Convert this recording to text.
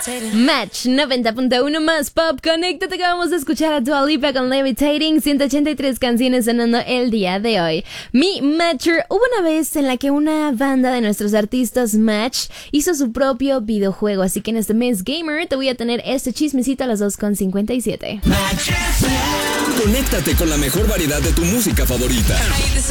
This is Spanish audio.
Match 90.1 más pop. Conéctate que vamos a escuchar a Dua Lipa con Levitating. 183 canciones sonando el día de hoy. Mi Matcher. Hubo una vez en la que una banda de nuestros artistas Match hizo su propio videojuego. Así que en este mes gamer te voy a tener este chismecito a las 2:57. Conéctate con la mejor variedad de tu música favorita.